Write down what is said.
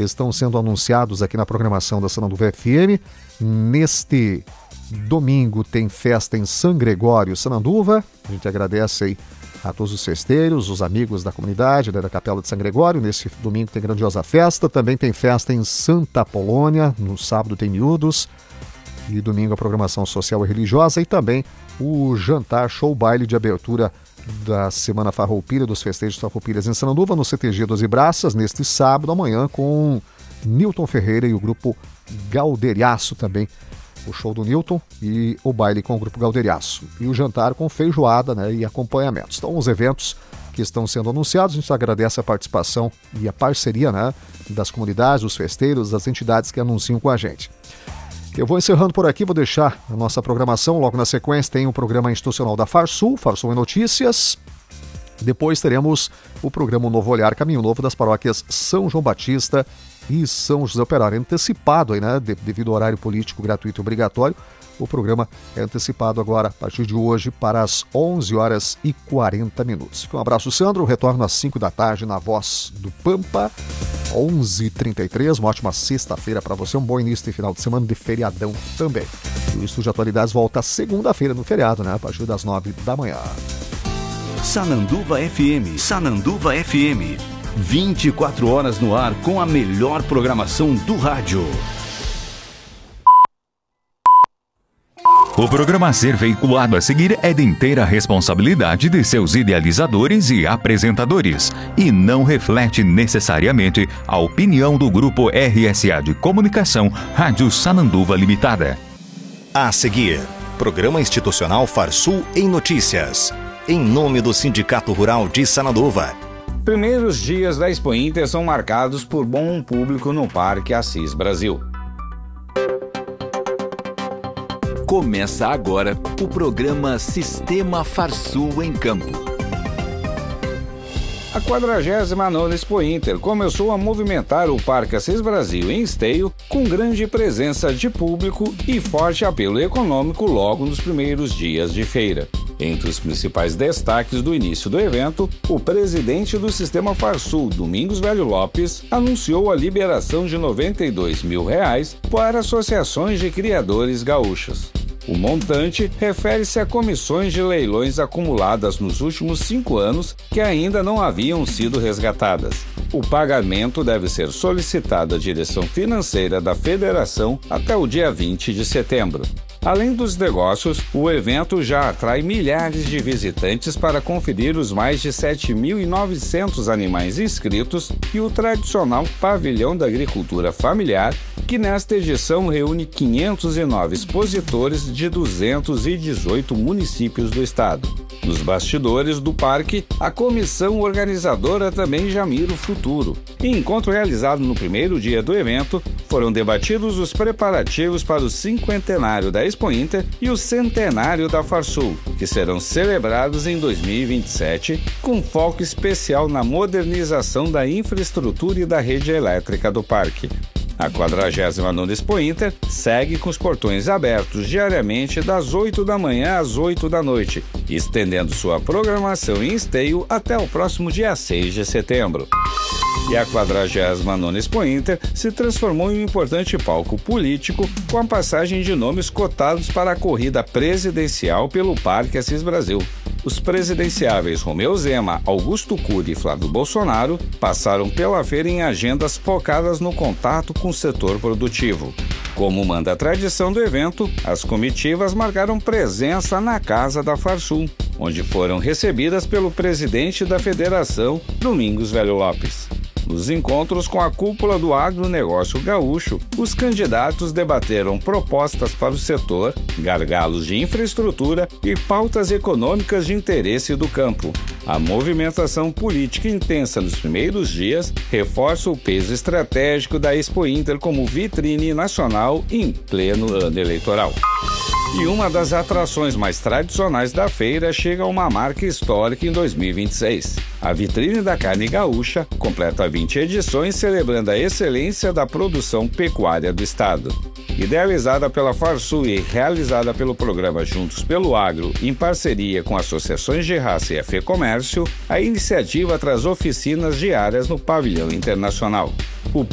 que estão sendo anunciados aqui na programação da Sananduva FM. Neste domingo tem festa em São Gregório, Sananduva. A gente agradece aí a todos os festeiros, os amigos da comunidade, da Capela de São Gregório. Nesse domingo tem grandiosa festa. Também tem festa em Santa Apolônia. No sábado tem miúdos. E domingo a programação social e religiosa. E também o jantar, show, baile de abertura da Semana Farroupilha, dos festejos Farroupilhas em Sananduva, no CTG 12 Braças, neste sábado, amanhã, com Newton Ferreira e o grupo Galderiaço também. O show do Newton e o baile com o grupo Galderiaço. E o jantar com feijoada, né, e acompanhamentos. Então, os eventos que estão sendo anunciados, a gente agradece a participação e a parceria, né, das comunidades, dos festeiros, das entidades que anunciam com a gente. Eu vou encerrando por aqui, vou deixar a nossa programação. Logo na sequência tem o programa institucional da Farsul, Farsul em Notícias. Depois teremos o programa Novo Olhar, Caminho Novo das paróquias São João Batista e São José Operário. Antecipado aí, né? Devido ao horário político gratuito e obrigatório. O programa é antecipado agora, a partir de hoje, para as 11h40. Um abraço, Sandro. Retorno às 5 da tarde na Voz do Pampa, 11h33. Uma ótima sexta-feira para você. Um bom início de final de semana de feriadão também. E o Estúdio de Atualidades volta segunda-feira no feriado, né? A partir das 9 da manhã. Sananduva FM. Sananduva FM. 24 horas no ar com a melhor programação do rádio. O programa a ser veiculado a seguir é de inteira responsabilidade de seus idealizadores e apresentadores e não reflete necessariamente a opinião do Grupo RSA de Comunicação Rádio Sananduva Limitada. A seguir, programa institucional Farsul em Notícias, em nome do Sindicato Rural de Sananduva. Primeiros dias da Expo Inter são marcados por bom público no Parque Assis Brasil. Começa agora o programa Sistema Farsul em Campo. A 49ª Expo Inter começou a movimentar o Parque Assis Brasil em Esteio, com grande presença de público e forte apelo econômico logo nos primeiros dias de feira. Entre os principais destaques do início do evento, o presidente do Sistema Farsul, Domingos Velho Lopes, anunciou a liberação de R$ 92 mil para associações de criadores gaúchos. O montante refere-se a comissões de leilões acumuladas nos últimos 5 anos que ainda não haviam sido resgatadas. O pagamento deve ser solicitado à direção financeira da Federação até o dia 20 de setembro. Além dos negócios, o evento já atrai milhares de visitantes para conferir os mais de 7.900 animais inscritos e o tradicional Pavilhão da Agricultura Familiar, que nesta edição reúne 509 expositores de 218 municípios do estado. Nos bastidores do parque, a comissão organizadora também já mira o futuro. Em encontro realizado no primeiro dia do evento, foram debatidos os preparativos para o 50º da Expo Inter e o centenário da Farsul, que serão celebrados em 2027, com foco especial na modernização da infraestrutura e da rede elétrica do parque. A 49ª Expo Inter segue com os portões abertos diariamente das 8 da manhã às 8 da noite, estendendo sua programação em Esteio até o próximo dia 6 de setembro. E a 49ª Expo Inter se transformou em um importante palco político com a passagem de nomes cotados para a corrida presidencial pelo Parque Assis Brasil. Os presidenciáveis Romeu Zema, Augusto Cury e Flávio Bolsonaro passaram pela feira em agendas focadas no contato com o setor produtivo. Como manda a tradição do evento, as comitivas marcaram presença na Casa da Farsul, onde foram recebidas pelo presidente da federação, Domingos Velho Lopes. Nos encontros com a cúpula do agronegócio gaúcho, os candidatos debateram propostas para o setor, gargalos de infraestrutura e pautas econômicas de interesse do campo. A movimentação política intensa nos primeiros dias reforça o peso estratégico da Expo Inter como vitrine nacional em pleno ano eleitoral. E uma das atrações mais tradicionais da feira chega a uma marca histórica em 2026. A Vitrine da Carne Gaúcha completa 20 edições celebrando a excelência da produção pecuária do estado. Idealizada pela Farsul e realizada pelo programa Juntos pelo Agro, em parceria com associações de raça e a FEComércio, a iniciativa traz oficinas diárias no pavilhão internacional.